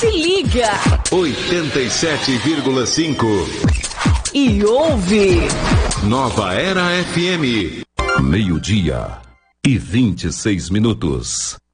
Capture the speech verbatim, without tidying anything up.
Se liga. oitenta e sete vírgula cinco. E ouve. Nova Era F M. Meio-dia e vinte e seis minutos.